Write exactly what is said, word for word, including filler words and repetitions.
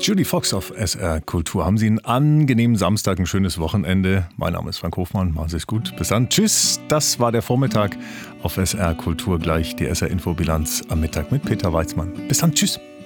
Judy Fox auf S R Kultur. Haben Sie einen angenehmen Samstag, ein schönes Wochenende. Mein Name ist Frank Hofmann. Machen Sie es gut. Bis dann. Tschüss. Das war der Vormittag auf S R Kultur. Gleich die S R Infobilanz am Mittag mit Peter Weizmann. Bis dann. Tschüss.